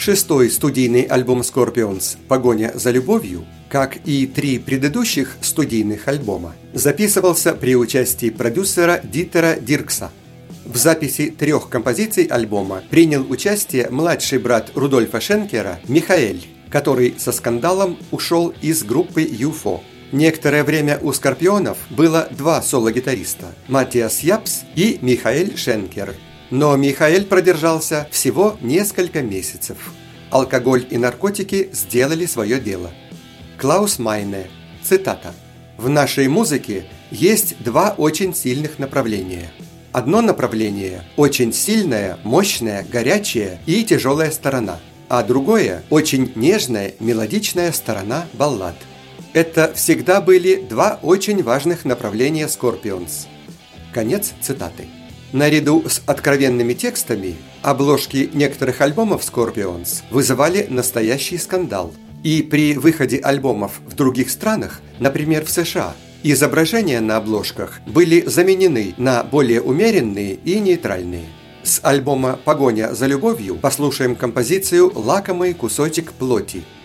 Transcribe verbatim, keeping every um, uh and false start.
Шестой студийный альбом Scorpions «Погоня за любовью», как и три предыдущих студийных альбома, записывался при участии продюсера Дитера Диркса. В записи трех композиций альбома принял участие младший брат Рудольфа Шенкера Михаэль, который со скандалом ушел из группы ю эф о. Некоторое время у «Скорпионов» было два соло-гитариста – Матиас Япс и Михаэль Шенкер. Но Михаэль продержался всего несколько месяцев. Алкоголь и наркотики сделали свое дело. Клаус Майне, цитата: «В нашей музыке есть два очень сильных направления. Одно направление – очень сильная, мощная, горячая и тяжелая сторона, а другое – очень нежная, мелодичная сторона баллад. Это всегда были два очень важных направления Scorpions». Конец цитаты. Наряду с откровенными текстами обложки некоторых альбомов Scorpions вызывали настоящий скандал. И при выходе альбомов в других странах, например в США, изображения на обложках были заменены на более умеренные и нейтральные. С альбома «Погоня за любовью» послушаем композицию «Лакомый кусочек плоти».